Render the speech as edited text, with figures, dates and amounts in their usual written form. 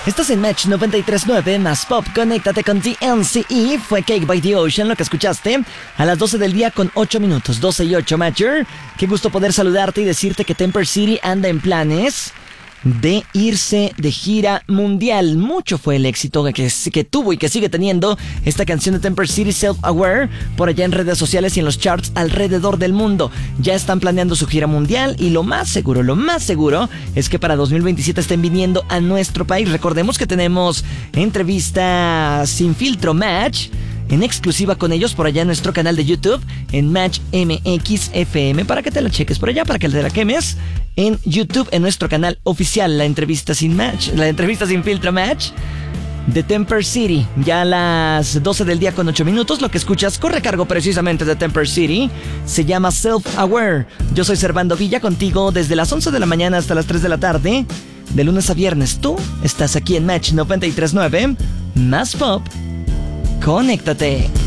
Estás en Match 93.9 más Pop. Conéctate con DNCE. Fue Cake by the Ocean lo que escuchaste a las 12 del día con 8 minutos. 12 y 8, Matcher. Qué gusto poder saludarte y decirte que Temper City anda en planes de irse de gira mundial. Mucho fue el éxito que tuvo y que sigue teniendo esta canción de Temper City, Self Aware, por allá en redes sociales y en los charts alrededor del mundo. Ya están planeando su gira mundial y lo más seguro es que para 2027 estén viniendo a nuestro país. Recordemos que tenemos entrevista sin filtro Match en exclusiva con ellos por allá en nuestro canal de YouTube, en Match MX FM, para que te la cheques por allá, para que te la quemes en YouTube, en nuestro canal oficial, la entrevista sin filtro Match de Temper City. Ya a las 12 del día con 8 minutos, lo que escuchas corre a cargo precisamente de Temper City, se llama Self Aware. Yo soy Servando Villa, contigo desde las 11 de la mañana hasta las 3 de la tarde, de lunes a viernes. Tú estás aquí en Match 93.9, más Pop. Conéctate.